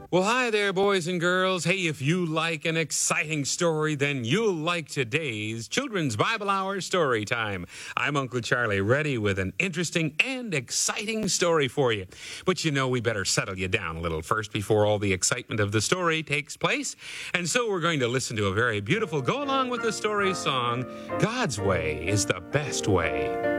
Well, hi there, boys and girls. Hey, if you like an exciting story, then you'll like today's Children's Bible Hour Story Time. I'm Uncle Charlie, ready with an interesting and exciting story for you. But you know, we better settle you down a little first before all the excitement of the story takes place. And so we're going to listen to a very beautiful go along with the story song, God's Way is the Best Way.